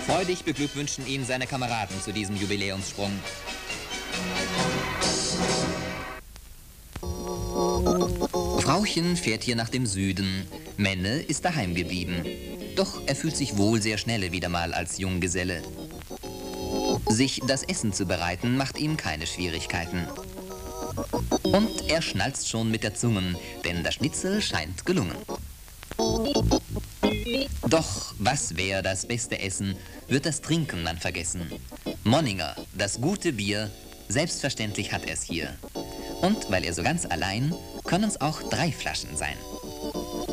Freudig beglückwünschen ihn seine Kameraden zu diesem Jubiläumssprung. Frauchen fährt hier nach dem Süden. Menne ist daheim geblieben. Doch er fühlt sich wohl sehr schnell wieder mal als Junggeselle. Sich das Essen zu bereiten, macht ihm keine Schwierigkeiten. Und er schnalzt schon mit der Zunge, denn das Schnitzel scheint gelungen. Doch was wäre das beste Essen, wird das Trinken dann vergessen. Monninger, das gute Bier, selbstverständlich hat er es hier. Und weil er so ganz allein, können es auch 3 Flaschen sein.